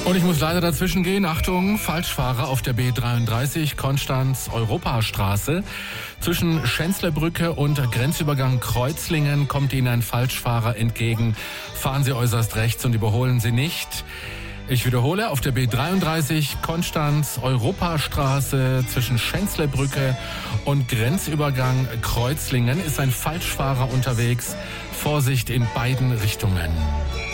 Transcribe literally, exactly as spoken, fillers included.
Und ich muss leider dazwischen gehen. Achtung, Falschfahrer auf der B dreiunddreißig Konstanz-Europastraße. Zwischen Schänzlerbrücke und Grenzübergang Kreuzlingen kommt Ihnen ein Falschfahrer entgegen. Fahren Sie äußerst rechts und überholen Sie nicht. Ich wiederhole, auf der B dreiunddreißig Konstanz-Europastraße zwischen Schänzlerbrücke und Grenzübergang Kreuzlingen ist ein Falschfahrer unterwegs. Vorsicht in beiden Richtungen.